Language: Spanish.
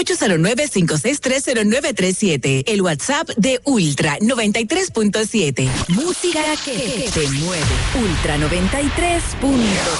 809-5630937. El WhatsApp de Ultra 93.7. Música que te mueve. Ultra 93.7.